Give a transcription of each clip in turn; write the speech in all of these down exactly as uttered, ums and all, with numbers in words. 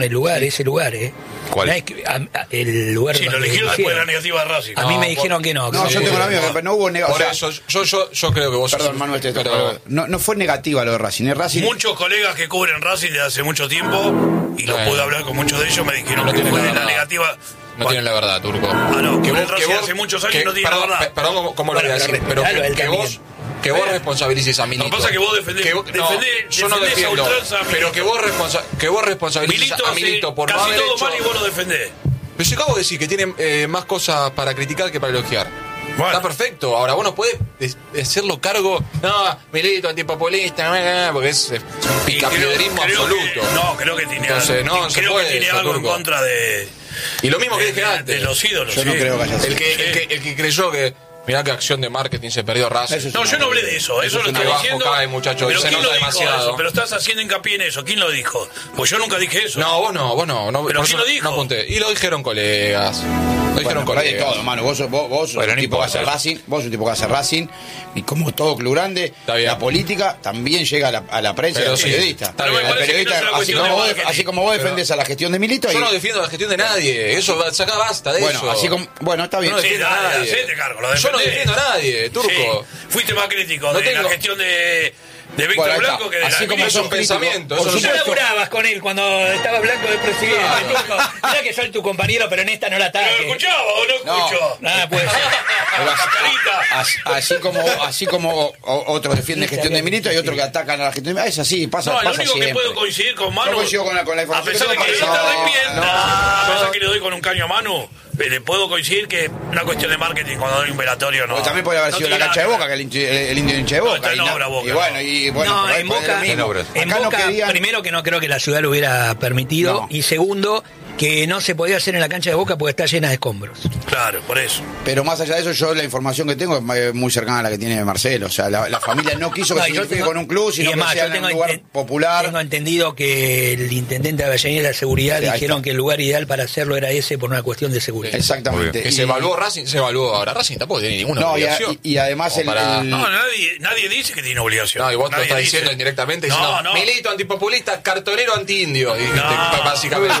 el lugar, ese lugar, ¿eh? ¿Cuál? No es que- a- a- el lugar Sí, lo donde eligieron después de la eligieron. negativa de Racing. A mí No, me por- dijeron que no. que No, yo sí. tengo la misma, pero no hubo Por negativa. eso, yo, yo, yo creo que vos... Perdón, Manuel, te pero, no, no fue negativa lo de Racing. ¿eh? Racing Muchos colegas que cubren Racing desde hace mucho tiempo, y lo Bueno. pude hablar con muchos de ellos, me dijeron No que tiene fue la de la verdad. negativa. No tienen la verdad, Turco. Ah, no, que cubren vos, Racing que vos, hace muchos años que- y no tienen perdón, la verdad. pe- Perdón, ¿cómo, cómo lo Bueno, voy a pero decir? Pero respetalo, que, él que también. vos... Que vos responsabilices a Milito. Lo que pasa es que vos defendés- Que vos- no, defendés- yo no defendés a defiendo. ultranza a Milito. Pero que vos, responsa- que vos responsabilices Milito a hace Milito por no casi haber todo hecho... mal y vos lo defendés. Pero yo acabo de decir que tiene eh, más cosas para criticar que para elogiar. Bueno. Está perfecto. Ahora, vos no podés des- hacerlo cargo. No, Milito, antipopulista, porque es, es un Y picapiedrismo creo- creo absoluto. que- no, creo que tiene, Entonces, no, se creo puede que tiene eso, algo en Turco. contra de, Y lo mismo que de, dije de- antes. de los ídolos. Yo no sí. creo que haya sido. El que, el, que, el que creyó que. Mirá qué acción de marketing se perdió Racing. Eso es No, yo no hablé de eso, eso, es lo una estoy bajo diciendo. cae, muchacho, pero se ¿quién nota lo dijo demasiado. eso? Pero estás haciendo hincapié en eso. ¿Quién lo dijo? Pues yo nunca dije eso. No, vos no, vos no. no ¿Pero por quién eso lo dijo? No apunté. Y lo dijeron colegas. Lo dijeron Bueno, hay de colegas. todo, mano. Vos, sos- vos, vos sos Bueno, un no tipo que importa. hace Racing, vos sos un tipo que hace Racing, y como todo club grande, Está bien. la política también llega a la, a la prensa y a Pero los sí, periodistas. está Pero me bien. El parece que periodista, no es una así, cuestión como de vos, marketing. así como vos defendés a la gestión de Milito, Yo y- no defiendo la gestión de nadie. Eso, va- sacá basta de bueno, eso. así como, bueno, está bien. Yo no Sí, defiendo a dale, nadie. hacete cargo, lo Yo no defendés. defiendo a nadie, Turco. Sí. Fuiste más crítico No de tengo- la gestión de, de Víctor Bueno, ahí está. Blanco que de Así la como Milito. son críticos, pensamiento, por eso Ya supuesto. laburabas con él cuando estaba Blanco de presidente. Turco. Mirá que soy tu compañero, pero en esta no la ¿Pero ataque. escuchaba o no No. escucho? Nada, puede ser. Pero así, Mascarita. así- así como así como o- otros defienden gestión de Milito y otros que atacan a la gestión de Milito, es así, pasa, No, lo pasa único que siempre. puedo coincidir con Manu. Yo coincido con la- con la A información pesar que de que tengo, está no, arrepienta, no. a pesar que le doy con un caño a Manu, eh, le puedo coincidir que una cuestión de marketing cuando doy un velatorio no. Porque también podría haber no sido la tiene cancha de nada Boca, que el, hincha- el, el indio hincha de No, Boca. está en y, na- obra Boca, y bueno, y bueno, No, por ahí en puede Boca, lo mismo. En obras. en Acá no Boca, querían- primero que no creo que la ciudad lo hubiera permitido, No. y segundo, que no se podía hacer en la cancha de Boca porque está llena de escombros. Claro, por eso. Pero más allá de eso, yo la información que tengo es eh, muy cercana a la que tiene Marcelo. O sea, la, la familia no quiso que No, se y yo identifique tengo- con un club, y sino es que más, sea yo en un tengo lugar enten- popular. Tengo entendido que el intendente de Avellaneda y la seguridad Sí, ahí dijeron está. que el lugar ideal para hacerlo era ese por una cuestión de seguridad. Exactamente. Que Y- se evaluó Racing, se evaluó ahora. Racing tampoco tiene ninguna No, y, a- obligación. y- y además Como el, para- el- No, nadie, nadie dice que tiene obligación. No, y vos Nadie lo estás dice. diciendo indirectamente No, diciendo no. Milito, antipopulista, cartonero, anti-indio. Dijiste, No. básicamente.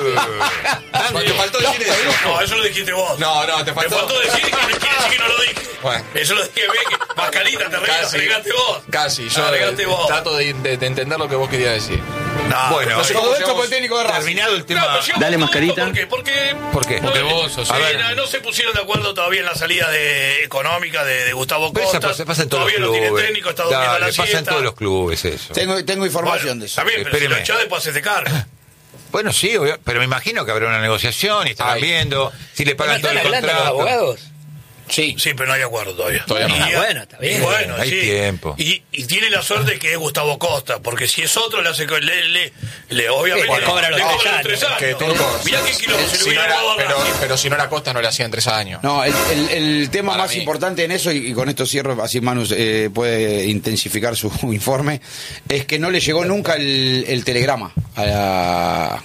Nadie- Te faltó decir eso. No, eso lo dijiste vos. No, no, te Me faltó. faltó decir que, quiere decir que no lo dije. Bueno. Eso lo dije, ve que Mascarita, te Casi. arreglaste vos. Casi, yo Arreglaste vos. trato de, de- de entender lo que vos querías decir. No, Bueno, no sé todo cómo esto llegamos- por el técnico de Racing. Terminado el tema. Claro, pero llegamos Dale, a todo Mascarita. esto, ¿Por qué? ¿Por qué? Porque vos sos- Sí, a ver. no, no se pusieron de acuerdo todavía en la salida de, económica de, de Gustavo Pero esa Costa. pasa, pasa en todos Todavía los no tiene clubes. técnico, está durmiendo Dale, la pasa en siesta. todos los clubes eso. tengo, tengo información Bueno, de eso. está bien, pero si Espéreme. lo echás después se te carga. Bueno, sí, obvio, pero me imagino que habrá una negociación y estarán Ay. viendo si le ¿No pagan todo están el hablando los contrato. abogados? Sí. Sí, pero no hay acuerdo todavía. Todavía no. Y- Ah, bueno, está bien. y bueno, Hay sí. tiempo. Y, y tiene la suerte que es Gustavo Costa, porque si es otro, le hace. co- Le, le, le- obviamente. Sí, le cobra los le tres cobra años. tres años. Que Turco, Mirá qué quilombo se le si no hubiera era- dado a pero, Racing. pero si no era Costa no le hacían tres años. No, el, el- el tema Para más mí. importante en eso, y, y con esto cierro, así Manu eh, puede intensificar su informe, es que no le llegó nunca el, el telegrama a la,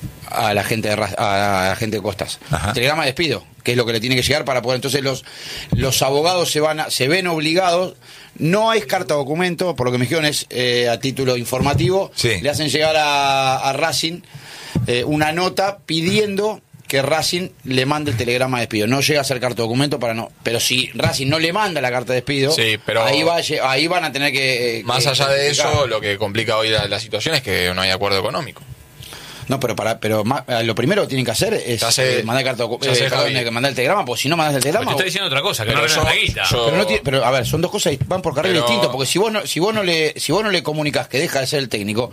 a la gente de Ra- a la gente de Costas. Ajá. Telegrama de despido, que es lo que le tiene que llegar para poder. Entonces los los abogados se van a- se ven obligados. No es carta documento, por lo que me dijeron es eh, a título informativo. Sí. Le hacen llegar a, a Racing eh, una nota pidiendo que Racing le mande el telegrama de despido. No llega a ser carta documento para no. Pero si Racing no le manda la carta de despido, Sí, pero- ahí va a lle- ahí van a tener que. eh, Más que allá de justificar. eso, lo que complica hoy la, la situación es que no hay acuerdo económico. No, pero para pero ma- lo primero que tienen que hacer es Ya sé, eh, mandar carta docu- ya sé, eh, perdón, Javi. eh, mandar el telegrama, porque si no mandas el Te telegrama. está diciendo otra cosa, que Pero no yo- arreglan la guita. yo- Pero, no tiene- pero a ver, son dos cosas y van por carriles Pero- distintos, porque si vos no, si vos no le, si vos no le comunicas que deja de ser el técnico,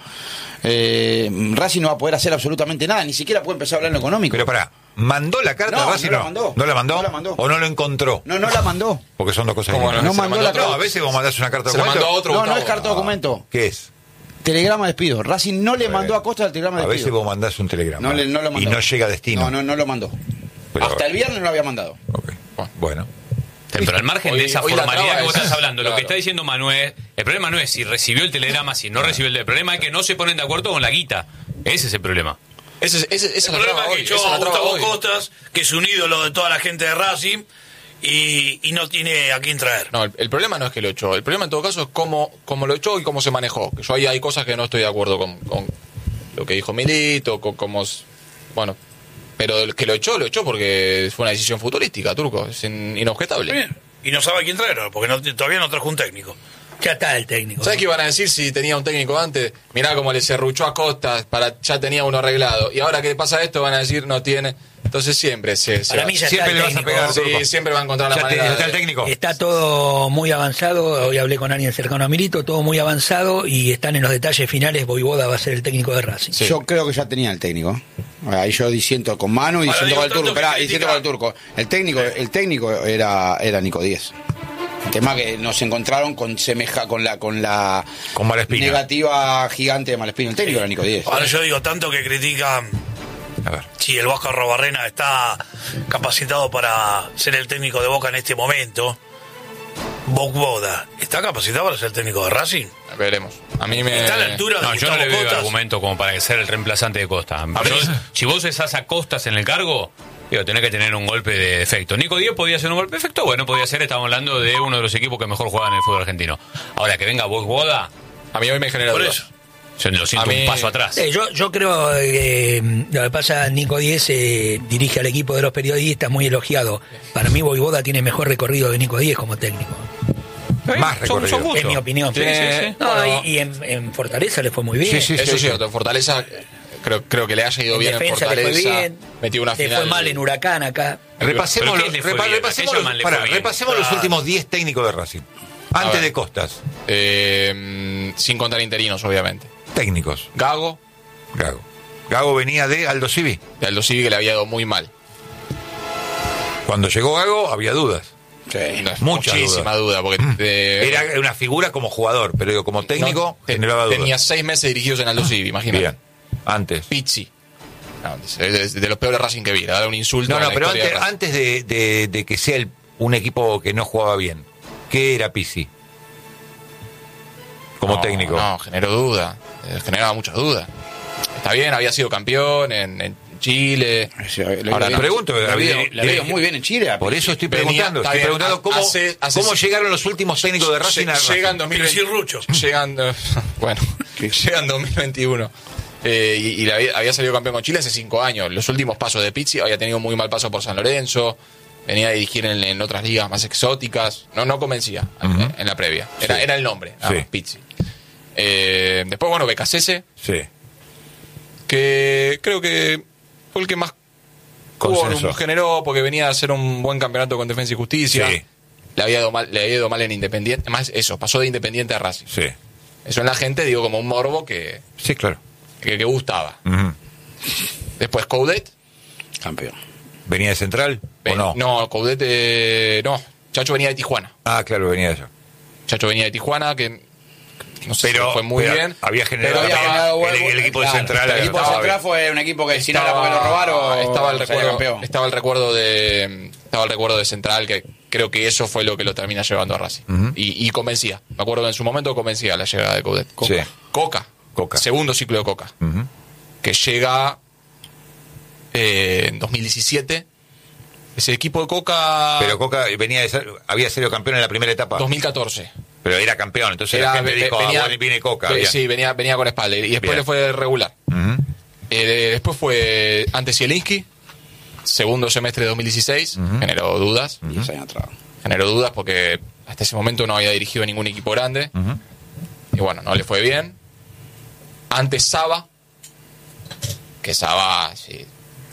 eh, Racing no va a poder hacer absolutamente nada, ni siquiera puede empezar a hablar en lo económico. Pero pará, ¿mandó la carta No, a Racing? no la mandó. ¿No la mandó? No la mandó. ¿O no lo encontró? No, no la mandó. Porque son dos cosas ¿Cómo distintas. no? No mandó la No, carta. a veces vos mandás una carta Se la documento. mandó a otro. No, no Gustavo. es carta documento. ¿Qué es? Telegrama de despido. Racing no le mandó a Costa el telegrama de A veces despido. vos mandás un telegrama No, le- no lo mandó. y no llega a destino. No, no, no lo mandó. Pero- Hasta el viernes no lo había mandado. Ok. Bueno. Pero al margen Hoy- de esa hoy la formalidad traba que vos es- estás hablando, lo claro. que está diciendo Manuel, el problema no es si recibió el telegrama, si no recibió el telegrama. El problema es que no se ponen de acuerdo con la guita. Ese es el problema. Ese, ese, esa El es la problema traba es que hoy. echó Esa es a la traba Gustavo hoy. Costas, que es un ídolo de toda la gente de Racing, y, y no tiene a quién traer. No, el, el problema no es que lo echó. El problema en todo caso es cómo, cómo lo echó y cómo se manejó. Que yo ahí hay cosas que no estoy de acuerdo con, con lo que dijo Milito, con cómo s- Bueno, pero el que lo echó, lo echó porque fue una decisión futbolística, Turco. Es in- inobjetable. Bien. Y no sabe a quién traer, porque no, todavía no trajo un técnico. Ya está el técnico. ¿Sabes qué iban a decir si tenía un técnico antes? Mirá cómo le serruchó a Costas, para, ya tenía uno arreglado. Y ahora que pasa esto, van a decir no tiene. Entonces siempre se, se Para va- mí ya Siempre está le el vas a técnico. pegar, Sí, Turco. siempre va a encontrar la Ya te- manera. ya está de- el técnico. Está todo muy avanzado. Hoy hablé con alguien cercano a Milito, todo muy avanzado y están en los detalles finales. Voivoda va a ser el técnico de Racing. Sí. Yo creo que ya tenía el técnico. Ahí yo diciendo con Manu y Ahora diciendo digo con el turco. tanto que Esperá, critica- diciendo con el turco. El técnico, el técnico era, era Nico Díez. El tema que nos encontraron con semeja, con la, con la Con Malespina. negativa gigante de Malespina. El técnico era Nico Díez. Ahora yo digo tanto que critican A ver. si el Vasco Arrobarrena está capacitado para ser el técnico de Boca en este momento. Voivoda, ¿está capacitado para ser el técnico de Racing? Veremos. A mí me. ¿Está a la altura de No, yo no le Gustavo veo Costas? argumento como para ser el reemplazante de Costa. ver. Yo- si vos estás a Costas en el cargo, digo, tenés que tener un golpe de efecto. Nico Díaz podía ser un golpe de efecto, bueno, podía ser, estamos hablando de uno de los equipos que mejor juegan en el fútbol argentino. Ahora que venga Voivoda, A mí hoy me genera Por dudas. eso. yo lo siento A mí- un paso atrás. Eh, yo, yo creo que eh, lo que pasa, Nico Díez eh, dirige al equipo de los periodistas, muy elogiado. Para mí, Voivoda tiene mejor recorrido que Nico Díez como técnico. Más Son- son recorrido. gustos. Es mi opinión. Tiene- Sí, sí, sí. No, bueno. y, y en, en Fortaleza le fue muy bien. Sí, sí, Eso sí, es sí. cierto. En Fortaleza, creo, creo que le haya ido En bien en defensa le Fortaleza. fue bien. Metió una le final. fue mal en Huracán acá. Repasemos, ¿Pero los, qué le fue repa- bien? repasemos, ¿A qué los, llaman le pará, fue bien? repasemos los Ah. últimos diez técnicos de Racing. A Antes ver. de Costas. Eh, sin contar interinos, obviamente. Técnicos. Gago, Gago. Gago venía de Aldo Civi. de Aldo Civi, que le había ido muy mal. Cuando llegó Gago había dudas. Sí. Muchas Muchísima duda. Porque eh, Era una figura como jugador, pero digo, como técnico no, te- generaba dudas. tenía seis meses dirigidos en Aldo Civi, imagínate. Bien. Antes. Pizzi. No, es de, de los peores Racing que vi. Le da un insulto. No, a no, la pero historia de antes, Racing. antes de, de- de que sea el- un equipo que no jugaba bien, ¿qué era Pizzi? Como No, técnico. No, generó duda. Eh, Generaba muchas dudas. Está bien, había sido campeón en, en Chile. Sí, le- Ahora le- no. pregunto, le- David, le- le ha ido de- muy bien en Chile. Por eso estoy Venía- preguntando, está estoy bien, preguntando ha- cómo, hace- hace- cómo llegaron los últimos técnicos de Racing a Lle- Racing. Llegan dos mil veinte. Rucho. Llegan, eh, bueno, llegan dos mil veintiuno. Eh, y y le había, había salido campeón con Chile hace cinco años. Los últimos pasos de Pizzi, había tenido muy mal paso por San Lorenzo. Venía a dirigir en, en otras ligas más exóticas. No, no convencía en- Ujú. en la previa. Era, Sí. era el nombre, nada Sí. más, Pizzi. Eh, después, bueno, Becasese, Sí. que creo que fue el que más Consenso. hubo- generó, porque venía a hacer un buen campeonato con Defensa y Justicia. Sí. Le había ido mal, le había ido mal en Independiente. Más eso, pasó de Independiente a Racing. Sí. Eso en la gente, digo, como un morbo que, Sí, claro. que, que gustaba. Ujú. Después Coudet. Campeón. ¿Venía de Central o ven- no? No, Coudet, eh, no. Chacho venía de Tijuana. Ah, claro, venía de eso. Chacho venía de Tijuana, que no sé Pero si fue muy pero bien. había generado Pero también estaba- el, el equipo de Claro, Central. El equipo de estaba Central bien. fue un equipo que si no era Estaba- porque lo robaron, estaba el salía recuerdo, campeón. estaba el recuerdo de estaba el recuerdo de Central, que creo que eso fue lo que lo termina llevando a Racing. Ujú. y, y convencía. Me acuerdo que en su momento convencía la llegada de Coudet. Sí. Coca. Coca. Segundo ciclo de Coca. Ujú. Que llega eh, en dos mil diecisiete. Ese equipo de Coca. Pero Coca venía de ser, había sido campeón en la primera etapa. dos mil catorce. Pero era campeón, entonces Era- la gente ve- dijo, venía- ah, bueno, viene Coca. ve- bien. Sí, venía, venía con espalda. Y después Bien. le fue regular. Ujú. Eh, después fue ante Zielinski. Segundo semestre de dos mil dieciséis. Ujú. Generó dudas. diez años atrás. Generó dudas porque hasta ese momento no había dirigido ningún equipo grande. Ujú. Y bueno, no le fue bien. Antes Saba. Que Saba, sí.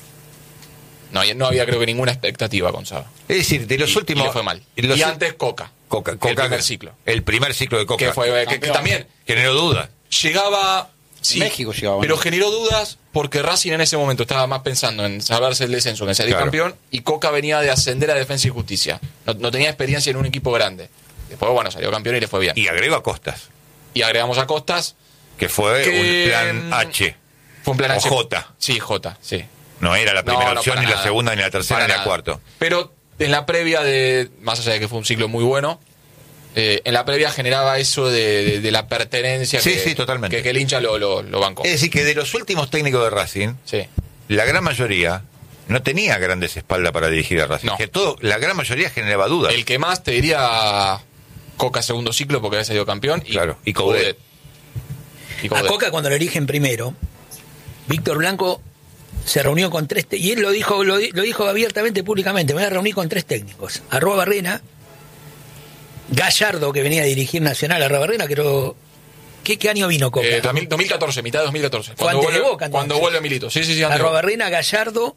No, había- no había creo que ninguna expectativa con Saba. Es decir, de los Y- últimos. Y le fue mal. los y ul- antes Coca. Coca, el Coca- primer ciclo. El primer ciclo de Coca. Que fue que- que, Campeón. también Generó dudas. llegaba. Sí, México llegaba, pero ¿no? generó dudas porque Racing en ese momento estaba más pensando en salvarse el descenso que en salir Claro. campeón. Y Coca venía de ascender a Defensa y Justicia. No, no tenía experiencia en un equipo grande. Después, bueno, salió campeón y le fue bien. Y, Y agrego a Costas, agregamos a Costas. que fue Que- un plan H. Fue un plan O H. J. Sí, J, sí. No era la primera No, no, opción, para ni la nada. segunda, ni la tercera, Para ni la nada. cuarta. Pero en la previa de, más allá de que fue un ciclo muy bueno, eh, en la previa generaba eso de, de- de la pertenencia Sí, que, sí, totalmente. que, que el hincha lo, lo, lo bancó. Es decir, que de los últimos técnicos de Racing, Sí. la gran mayoría no tenía grandes espaldas para dirigir a Racing. No. Que todo, la gran mayoría generaba dudas. El que más te diría Coca segundo ciclo porque había salido campeón. Y Claro, y Coudet. Y A Coudet. Coca cuando lo eligen primero, Víctor Blanco se reunió con tres, te- y él lo dijo, lo, di- lo dijo abiertamente, públicamente, me voy a reunir con tres técnicos. Arroba Barrena, Gallardo, que venía a dirigir Nacional, Arroba Barrena, creo... ¿Qué, qué año vino Coca? Eh, dos mil- dos mil catorce, mitad de dos mil catorce. Fue antes de Boca, entonces. Cuando vuelve Milito. Sí, sí, sí. antes de Arroba Boca. Barrena, Gallardo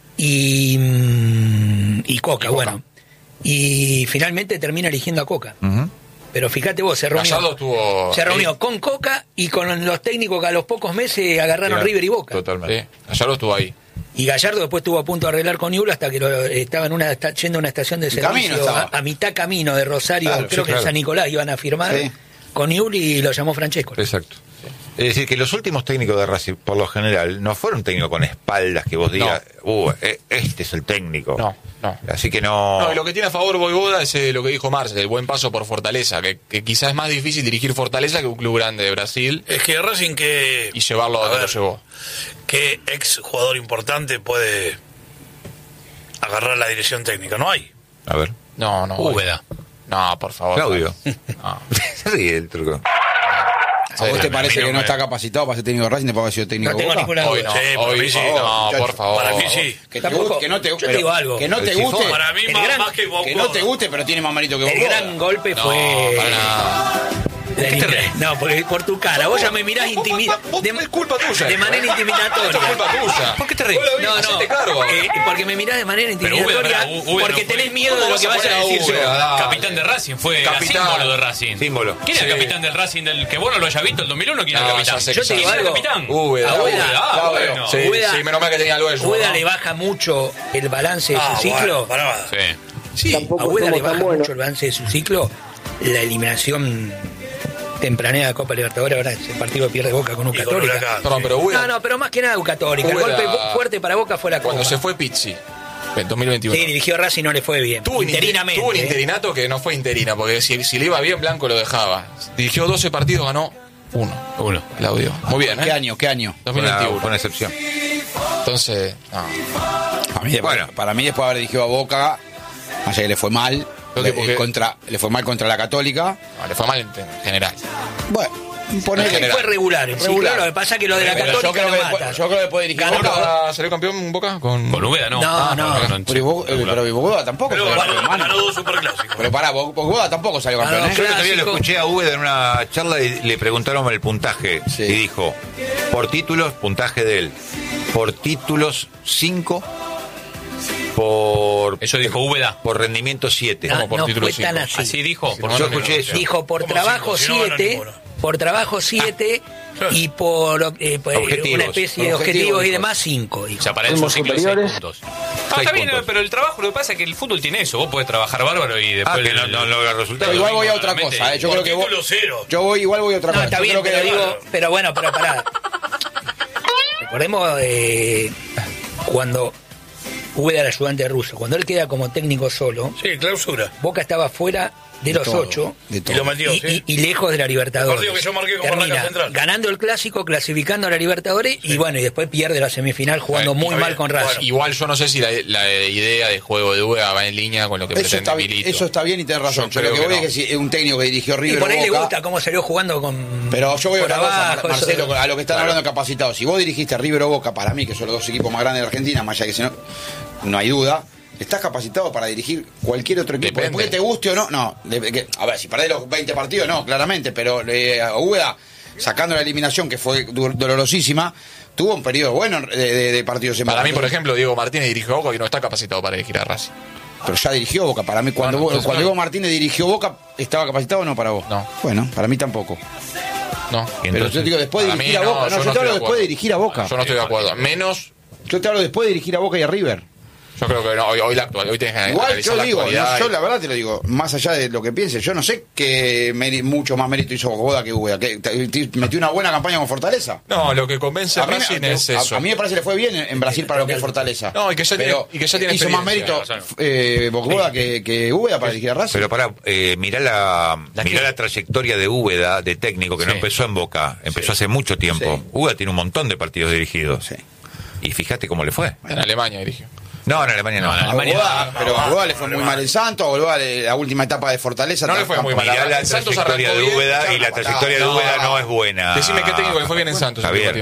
y, mm, y Coca, Y Coca. bueno. Y finalmente termina eligiendo a Coca. Ujú. Pero fíjate vos, se reunió, Gallardo estuvo... se reunió ahí. con Coca y con los técnicos que a los pocos meses agarraron Claro, River y Boca. Totalmente. Sí, Gallardo estuvo ahí. Y Gallardo después estuvo a punto de arreglar con Newell's hasta que lo- estaba en una, está yendo a una estación de camino servicio estaba. a, a mitad camino de Rosario, Claro, creo sí, que claro. en San Nicolás iban a firmar Sí. con Newell's y lo llamó Francesco. Exacto. Es decir, que los últimos técnicos de Racing, por lo general, no fueron técnicos con espaldas que vos digas, uh, eh, este es el técnico. No, no. Así que no. No, y lo que tiene a favor Voivoda es eh, lo que dijo Marce, el buen paso por Fortaleza, que, que quizás es más difícil dirigir Fortaleza que un club grande de Brasil Es que Racing que... y llevarlo a A donde lo ver. llevó. ¿Qué ex jugador importante puede agarrar la dirección técnica? No hay. A ver. No, no. Úbeda. No, por favor. Claudio. No. Se ríe el turco. ¿A vos te a parece mí no que no me- está capacitado para ser técnico de Racing después de haber sido técnico No de tengo Boca? ninguna Hoy duda. no, Sí, para hoy mí sí. no, muchacho. por favor. Para mí sí. Que, te Tampoco- guste, que no te yo te pero- digo algo. Que no te El guste. Sifón. Para mí El más, gran- más que Que Boca. no te guste, pero tiene más mérito que vos. El gran golpe No, fue... para nada. la elimina- No, porque por tu cara, vos ya me mirás intimi- de, Es culpa tuya. de manera intimidatoria. Esto es culpa tuya. ¿Por qué te reís? No, no, Hacete cargo. eh, porque me mirás de manera Pero intimidatoria, Úbeda, Úbeda porque no fue. tenés miedo de ¿Cómo lo que vas a vaya a poner a decir yo. Úbeda? Dale. Capitán de Racing, fue era Capitán. símbolo de Racing. Símbolo. ¿Quién era el Sí. capitán del Racing del que vos no lo hayas visto el dos mil uno? ¿Quién era No, el capitán? ya sé Yo que te ya digo ¿Quién era el algo. capitán? Úbeda. A Úbeda, Ah, Claudio. bueno. Sí, Úbeda- sí, menos mal que tenía algo de A Úbeda ¿no? le baja mucho el balance de su Ah, ciclo. bueno, para nada. Sí. Sí. A Úbeda le baja mucho el balance de su ciclo. La eliminación tempranera de Copa Libertadores, ahora ese partido pierde Boca con un Y con Católica. Huracán. Perdón, pero Úbeda, No, no, pero más que nada Católica. El Úbeda- golpe fuerte para Boca fue la Copa. cuando se fue Pizzi, en dos mil veintiuno. Sí, dirigió a Racing y no le fue bien. Tuvo un, Interinamente. tuvo un ¿eh? interinato que no fue interina, porque si, si le iba bien, Blanco lo dejaba. Dirigió doce partidos, ganó uno. Uno. Claudio. Muy bien, ¿Qué ¿eh? año? ¿Qué año? Fue una, dos mil veintiuno. fue una excepción. Entonces, no. Para mí, Bueno. para mí después de haber dirigido a Boca, más allá que le fue mal, Creo le, que porque- contra, le fue mal contra la Católica. no, le fue mal en, en general. Bueno, ponele- En general. Fue regular. el Regular. ciclo, lo que pasa es que lo de la Pero Católica yo creo lo que mata. después- yo creo que puede dirigir Ganó. Boca. ¿Boca salió campeón en Boca? Con, Con Úbeda no. No, Ah, no. Pero, Bo- eh, pero Boca tampoco Pero salió ganó, campeón, ganó mano. dos superclásicos. Pero pará, Bo- Boca tampoco salió Ganó campeón, dos ¿eh? Yo todavía lo Clásico. escuché a Úbeda en una charla y le preguntaron el puntaje. Sí. Y dijo, por títulos, puntaje de él. Por títulos, cinco. Por, Eso dijo Úbeda. por rendimiento, siete. No, Como por no título fue cinco. tan así. Así dijo. Por Yo no, escuché no, eso. Dijo por ¿Cómo trabajo cinco? Si no ganó siete, ninguno. por trabajo siete y por eh, pues, Objetivos. una especie de Por objetivos, objetivos y dijo. demás cinco. dijo. O sea, para él Somos su ciclo es seis superiores. puntos. Ah, Seis está bien, puntos. pero el trabajo, lo que pasa es que el fútbol tiene eso. Vos podés trabajar bárbaro y después... Ah, que no, el- no logra Pero resultados. igual voy a domingo, otra realmente, cosa, ¿eh? Yo Por creo que título vos- cero. yo voy igual voy a otra No, cosa. está Yo bien, creo que pero la- digo, pero bueno, pero pará. Recordemos eh, cuando Úbeda era ayudante ruso, cuando él queda como técnico solo, Sí, clausura. Boca estaba fuera de los todo, ocho de Y todo. lo metió, y, sí. y- y lejos de la Libertadores. El partido que yo marqué como Termina Barraca Central. ganando el clásico, clasificando a la Libertadores y bueno, y después pierde la semifinal jugando Bueno, muy está mal bien. con Bueno, Racing. Igual yo no sé si la, la idea de juego de Úbeda va en línea con lo que Eso pretende está, bien, Milito. eso está bien y tenés razón. Yo Yo, lo creo que que voy no. es que si un técnico que dirigió Y River por ahí o le Boca, gusta cómo salió jugando con. pero yo voy a por otra cosa, abajo, Mar- eso Marcelo, de- a lo que están Claro. hablando de capacitados. Si vos dirigiste a River o Boca, para mí, que son los dos equipos más grandes de Argentina, más allá que si no, no hay duda, estás capacitado para dirigir cualquier otro equipo. Depende. Después que te guste o no, no. De- que- a ver, si perdés los veinte partidos, no, claramente, pero eh, a Úbeda, sacando la eliminación, que fue du- dolorosísima, tuvo un periodo bueno de, de- de partidos en Para Boca. mí, por ejemplo, Diego Martínez dirigió a Boca y no está capacitado para dirigir a Racing. Pero ya dirigió Boca. Para mí, cuando, Bueno, vos- entonces, cuando claro. Diego Martínez dirigió Boca, ¿estaba capacitado o no para vos? No. Bueno, para mí tampoco. No. Y Pero entonces, yo te digo, después de Para dirigir mí a Boca. No, yo, no te estoy hablo de después de acuerdo. dirigir a Boca. Yo no estoy de acuerdo. Menos, Yo te hablo después de dirigir a Boca y a River. yo creo que no, hoy, hoy la actual, hoy tenés que Igual analizar yo la digo, actualidad no, yo y- la verdad te lo digo, más allá de lo que pienses, yo no sé qué meri- mucho más mérito hizo Boca que Úbeda, que te- te- metió una buena campaña con Fortaleza. No, lo que convence a, A mí, Racing me- es a- eso. a mí me parece que le fue bien en, en Brasil para lo que es Fortaleza. No, y que ya tiene- Pero y que ya tiene hizo más experiencia, mérito eh, Boca que, que Úbeda para dirigir a Racing. Pero pará, eh, mirá la, ¿La mirá qué? la trayectoria de Úbeda, de técnico, que no Sí. empezó en Boca, empezó hace mucho tiempo. Sí. Úbeda tiene un montón de partidos dirigidos. Sí. Y fíjate cómo le fue. En Alemania dirigió. No, en Alemania no. No, en A Alemania- Boca, pero a Boca le fue muy mal en Santos, a Boca le- la última etapa de Fortaleza. No le tan- fue muy mal. Mirá la En Santos trayectoria arrancó de bien, Úbeda y echaron la una trayectoria de patada. Úbeda no es buena. Decime qué técnico le fue bien en Santos en el Javier. último tiempo.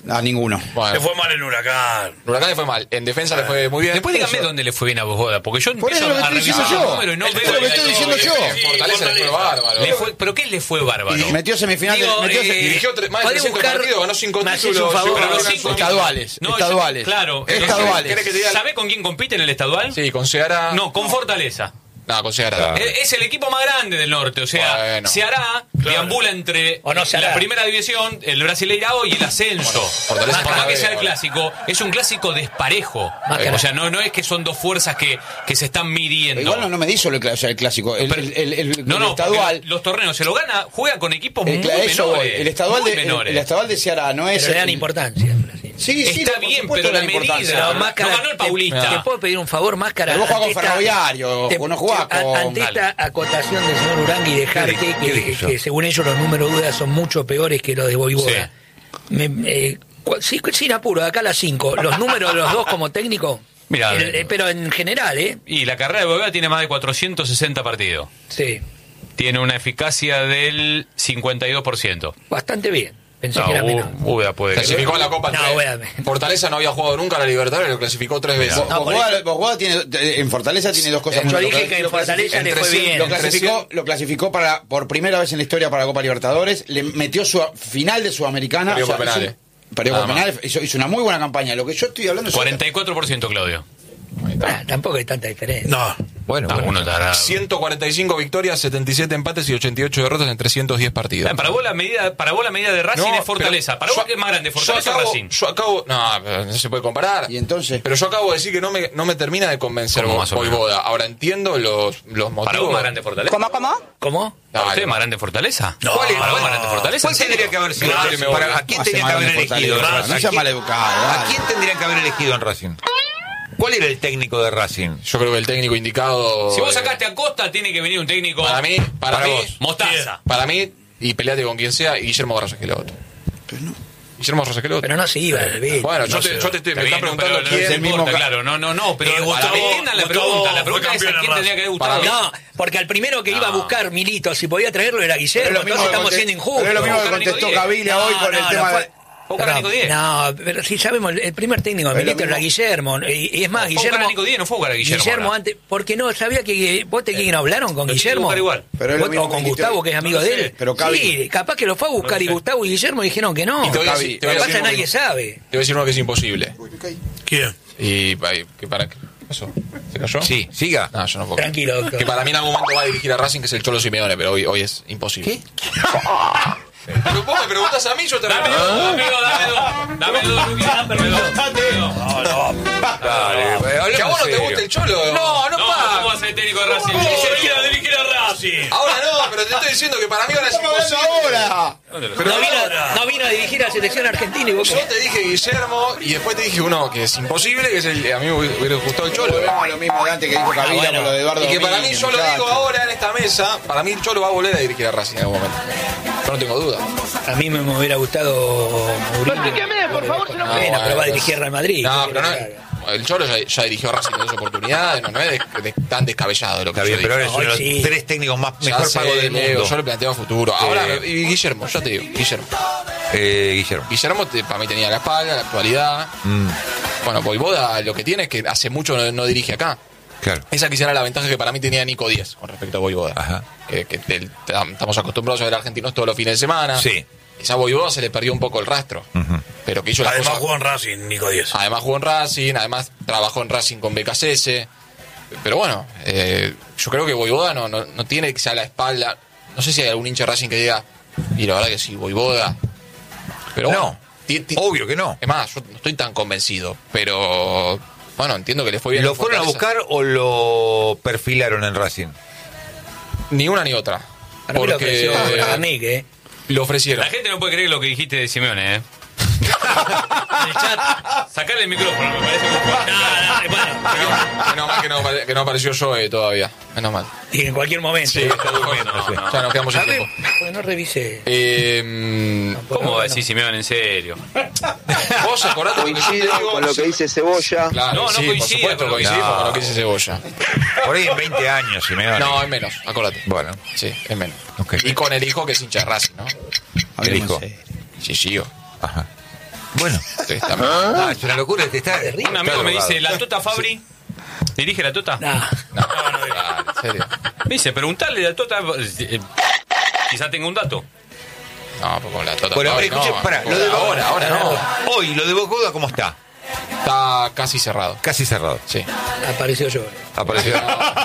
A ninguno. Bueno, Le fue mal el Huracán. Huracán le fue mal. En defensa le fue muy bien. Después dígame Eso. dónde le fue bien a Boda, porque yo Por empiezo eso lo a que estoy revisar diciendo los yo. números y no Esto veo es lo que que estoy todo diciendo bien. yo. En Fortaleza le fue bárbaro. Le fue, ¿pero qué le fue bárbaro? Metió semifinal. Digo, de, metió eh, Dirigió tre- más de podés trescientos buscar- partidos, ganó cinco me haces un títulos. favor, llegó a pero la los Final cinco Four. estaduales. No, yo- estaduales. claro. Estaduales. ¿Querés que te diga? ¿Sabe con quién compite en el estadual? Sí, con Ceará. No, con Fortaleza. No, con Ceará. Claro. Es es el equipo más grande del norte, o sea, Bueno. se hará, deambula entre O no se hará. la primera división, el Brasileirao y el ascenso. Bueno, Fortaleza Por más para que ver, sea el ahora. clásico, es un clásico desparejo. Más que O nada. sea, no, no es que son dos fuerzas que, que se están midiendo. Igual no, no me di solo el, cla- o sea, el clásico. El, Pero- el, el, el- no, el no, estadual. porque los torneos se lo gana, juega con equipos El, muy cla- eso voy. menores. El estadual, muy de, el, menores. el estadual de Ceará no es. Pero le dan el- importancia. Brasil. Sí, sí, Está por bien, supuesto pero le la dan importancia. medida- Pero Máscara, no ganó el te- Paulista. Te, puedo pedir un favor, Máscara. Pero vos jugás ante con esta- Ferroviario, te- vos no jugás te- con- Ante Dale. esta acotación del señor Urangui de Jarque, ¿Qué que, dije yo? que según ellos los números dudas son mucho peores que los de Voivoda. Sí. Me- eh, cu- sí, sin apuro, de acá a las cinco. Los números de los dos como técnico. Mirá, el- eh, pero en general, ¿eh? Y la carrera de Boga tiene más de cuatrocientos sesenta partidos. Sí, Tiene una eficacia del cincuenta y dos por ciento. bastante bien. Pensé No, que era U- menos. Úbeda puede Clasificó a la Copa. No, entre- véame. Fortaleza no había jugado nunca a la Libertadores, lo clasificó tres veces. Vos- No, vos por jugás- eso- vos jugás tiene, en Fortaleza tiene dos cosas Yo muy dije locas. que en Lo Fortaleza clasificó- le fue entre bien. Lo clasificó, Entre lo clasificó para por primera vez en la historia para la Copa Libertadores, le metió su final de Sudamericana. Perdió por hizo- penales. perdió Nada por más. penales, hizo, hizo una muy buena campaña. Lo que yo estoy hablando es cuarenta y cuatro por ciento, Claudio. Ah, tampoco hay tanta diferencia. No. Bueno, Ah, bueno. uno tarado. ciento cuarenta y cinco victorias, setenta y siete empates y ochenta y ocho derrotas en trescientos diez partidos. Ah, Para vos la medida, para vos la medida de Racing No, es Fortaleza. pero Para vos yo- qué es más grande, yo Fortaleza o acabo- Racing. Yo acabo. No, pero no se puede comparar. Y entonces. Pero yo acabo de decir que no me, no me termina de convencer ¿Cómo más o menos? Voivoda. Ahora entiendo los, los motivos. Para vos más grande Fortaleza. ¿Cómo, cómo? ¿Cómo? ¿Para usted Dale, más grande Fortaleza? No, ¿Cuál es para para vos vos más grande Fortaleza? ¿Cuál tendría que haber sido? Claro, me voy. Para- ¿A quién No hace tendría que mal haber de elegido? Fortaleza, Racing? no ¿A sea quién- maleducado, ¿A dale. quién tendrían que haber elegido en Racing? ¿Cuál era el técnico de Racing? Yo creo que el técnico indicado. Si vos eh, sacaste a Costa, tiene que venir un técnico. Para mí, para, Para mí, vos. Mostaza. para mí, y peleate con quien sea, y Guillermo Barros Esqueloto. Guillermo Barros Esqueloto. Pero no se iba, David. Bueno, yo No te, sé. yo te estoy, Está me bien, estás no, preguntando pero no quién. es el mismo, ca- claro, no, no, no, pero Eh, Gustavo- entiendan la Gustavo pregunta, la fue pregunta es campeón a en quién tendría que haber Para gustado. mí- No, porque al primero que iba a No. buscar Milito, si podía traerlo, era Guillermo. Pero es lo Entonces mismo que estamos conte- siendo injustos. pero es lo mismo que Buscar a Nico contestó Díez. Cavilla hoy con el no, tema no de. fue- Buscar a Nico Díez. No, pero si sabemos, el primer técnico de Es lo Milito era mismo. Guillermo. Y, y es más, No, fue a buscar Guillermo. a Nico Díez, no fue a buscar a Guillermo ahora. antes. Porque no, sabía que. ¿Vos te que no hablaron con Lo tiene que Guillermo? buscar igual. Pero es lo ¿Vos- mismo o con que dijiste Gustavo, hoy. que es amigo No lo de sé. él. Pero Cavi- sí, capaz que lo fue a buscar No y lo sé. Gustavo y Guillermo dijeron que no. Y te voy a Cavi, decir, te voy a Capaz decir que uno nadie que- sabe. te voy a decir uno que es imposible. ¿Quién? Y ay, que para qué pasó. ¿Se cayó? Sí, siga. No, yo no puedo. Tranquilo, doctor. Que para mí en algún momento va a dirigir a Racing, que es el Cholo Simeone, pero hoy, hoy es imposible. Pero vos me preguntás a mí, yo te Dame respondo. dos, dame dos, dame dos. Dame dos, Luqui, dame dos. Dale, hablemos Que a vos no te serio. gusta el Cholo. No, no, ¿cómo va a ser el técnico de Racing? ¿Cómo Se va a quiere dirigir a Racing. Ahora no, pero te estoy diciendo que para mí ahora es imposible. ahora! Pero no, vino, ahora. no vino a dirigir a la selección argentina y vos. Yo te dije Guillermo y después te dije uno que es imposible, que es el a mí me hubiera gustado el Cholo. Volvemos a lo mismo de antes que dijo Cavilla bueno. con lo de Eduardo Y que para mí, Domínguez, yo lo digo muchacho. ahora en esta mesa, para mí el Cholo va a volver a dirigir a Racing en algún momento. Yo no tengo duda. A mí me hubiera gustado Mourinho. por favor, se lo No, pero va a bueno, dirigir Real Madrid. No, ¿Qué pero no, querés que haga? el Cholo ya, ya dirigió a Racing en dos oportunidades, no, no es de- de- tan descabellado de lo que Está yo bien, pero ahora dije. es uno de los Ay, sí. tres técnicos más Ya mejor sé, pago del Leo, mundo. yo le planteo a futuro. Ahora, y Guillermo, ya te digo, Guillermo. Eh, Guillermo. Guillermo te- para mí tenía la espalda, la actualidad. Mm, Bueno, Voivoda lo que tiene es que hace mucho no, no dirige acá. claro. Esa quizá era la ventaja que para mí tenía Nico Díez con respecto a Voivoda. Ajá. Que, que te- te- estamos acostumbrados a ver argentinos todos los fines de semana. Sí. Quizá a Voivoda se le perdió un poco el rastro. Ujú. Pero que hizo las Además cosas. jugó en Racing, Nico Díez. Además jugó en Racing, además trabajó en Racing con B K C S. Pero bueno, eh, yo creo que Voivoda no, no, no tiene quizá la espalda. No sé si hay algún hincha de Racing que diga, y la verdad que sí, Voivoda. Pero No, bueno, ti- ti- obvio que no. Es más, yo no estoy tan convencido, pero bueno, entiendo que le fue bien. ¿Lo en fueron a Fortaleza. buscar o lo perfilaron en Racing? Ni una ni otra. Para mí lo Porque ofreció Garnick, ¿eh? lo ofrecieron. La gente no puede creer lo que dijiste de Simeone, ¿eh? En el chat, sacale el micrófono, me parece muy fuerte. No, no, bueno. Menos mal que no, apare- que no apareció Joe todavía. Menos mal. Y en cualquier momento. Sí, está durmiendo. No, no. Ya nos quedamos sin A ver, tiempo. porque no revisé. Eh, ¿Cómo va a decir Simeone en serio? vos acordate lo que yo te Coincido digo. con lo que dice Cebolla. Claro, No, no sí, por coincide, supuesto, pero- coincidimos No. con lo que dice Cebolla. Por ahí en veinte años, Simeone. No, es menos, acordate. Bueno, Sí, es menos. Ok. Y con el hijo que es hincha de Racing, ¿no? Hablemos hijo. en serio. Sí, sí. ajá. Bueno. Sí, está mal. Ah, es una locura. Te está, Un amigo me dice, ¿la Tota Fabri? ¿Dirige la Tota? Nah. No, no, no, en serio. Me dice, preguntarle la Tota, eh, quizá tenga un dato. No, pues con la Tota Bueno, Fabri, ahora escuche, no, pará, no, lo de ahora, ahora no. Hoy, lo de Bocuda, ¿cómo está? Está casi cerrado. Casi cerrado. Sí. Apareció yo. Apareció.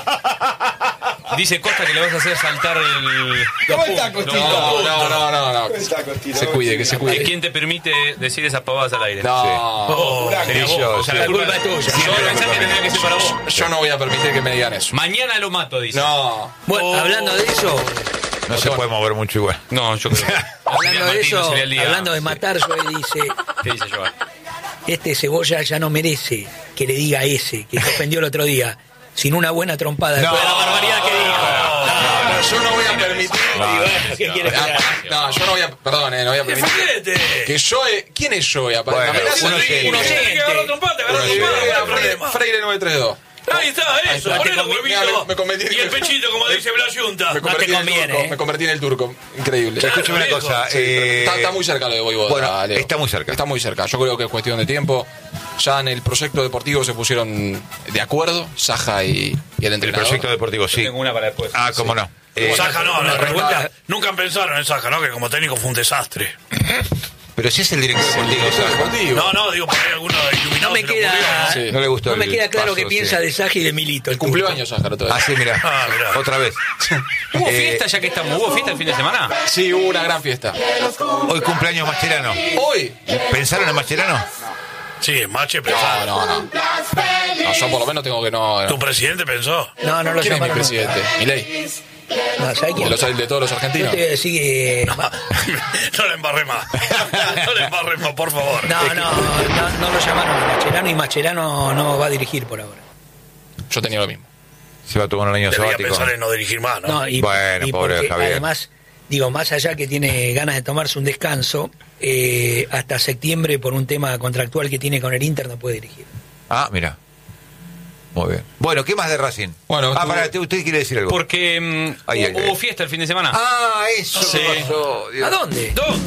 Dice Costa que le vas a hacer saltar el... ¿Cómo está, Costito? No, no, no, no, no. Se cuide, que se ¿Y cuide. quién te permite decir esas pavadas al aire? No. Oh, Sería Sí, vos. yo, O sea, sí. la culpa La culpa es tuya. Yo pensé que tendría que ser para vos. Yo no voy a permitir que me digan eso. Mañana lo mato, dice. No. Bueno, hablando de eso, No se puede mover mucho igual. No, yo creo que... hablando de Martín, no eso, sería el día. hablando de matar, Joel dice, ¿Qué dice Joel? este Cebolla ya no merece que le diga ese, que se ofendió el otro día, sin una buena trompada después de la barbaridad que dijo. No, no, yo no voy a permitir. Y bueno, ¿qué quiere que Ah, haga? No, yo no voy a. Perdón, eh, no voy a permitir. ¡Defendete! Que yo. ¿Quién es yo? Bueno, Amenaza un de- oyente. Un oyente. Tiene que agarrar trompate, agarrar Bueno, trompate, Eh, no hay Freire, problema. Freire nueve tres dos. Ahí está, eso, está. ponelo, Me- huevito. me convertí- Y el pechito, como dice Blas Yunta. Me No convertí te en el conviene, turco. eh. Me convertí en el turco. Increíble. Escúchame una viejo. cosa. Sí, eh, está, está muy cerca lo de Voivoda. bueno, Leo. está muy cerca. Está muy cerca. Yo creo que es cuestión de tiempo. Ya en el proyecto deportivo se pusieron de acuerdo, Saja y, y el El entrenador. proyecto deportivo, sí. Tengo una para después. Ah, cómo no. Eh, Saja no, no, Una pregunta. nunca pensaron en Saja, ¿no? Que como técnico fue un desastre. pero si es el director deportivo, Director Saja. deportivo. No, no, digo, por ahí alguno iluminado No me se le queda, ocurrió. Sí. No le gustó no me el queda claro paso, qué sí. piensa de Saji y de Milito. el Cumplió turco. años Saja el otro día. Ah, sí, mira. Ah, mirá. Otra vez. ¿Hubo Eh, fiesta ya que estamos? ¿Hubo fiesta el fin de semana? Sí, hubo una gran fiesta. Hoy cumpleaños Mascherano. Hoy. ¿Pensaron en Mascherano? Sí, Mache No, pensó. no, no. No, yo por lo menos tengo que no. ¿Tu presidente pensó? No, no lo ¿Quién es mi llamaron. presidente? Milei. No, ¿sabes De, quién? los, de todos los Yo argentinos. te voy a decir que... No le embarré más. No le embarré más, por favor. No, no, no, no lo llamaron a Mascherano y Mascherano no va a dirigir por ahora. Yo tenía lo mismo. Se va a tomar un año Debería sabático. pensar en no dirigir más, ¿no? No, y, Bueno, y pobre porque Javier. además, digo, más allá que tiene ganas de tomarse un descanso, eh, hasta septiembre por un tema contractual que tiene con el Inter no puede dirigir. Ah, mira. Muy bien. Bueno, ¿qué más de Racing? Bueno, ah, tú- para, usted quiere decir algo. Porque mm, Ay, hubo, ay, ay. hubo fiesta el fin de semana. Ah, eso Sí. pasó. Dios. ¿A dónde? ¿Dónde?